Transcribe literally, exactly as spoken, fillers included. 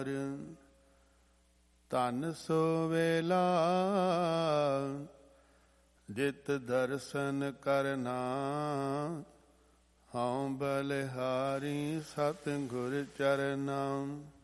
ਧਨ ਸੋ ਵੇਲਾ ਜਿਤ ਦਰਸ਼ਨ ਕਰਨਾ, ਹਉ ਬਲਿਹਾਰੀ ਸਤਿਗੁਰ ਚਰਨਾ।